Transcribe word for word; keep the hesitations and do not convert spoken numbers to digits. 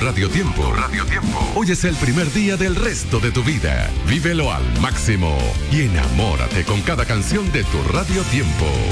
Radio Tiempo. Radio Tiempo. Hoy es el primer día del resto de tu vida. Vívelo al máximo y enamórate con cada canción de tu Radio Tiempo.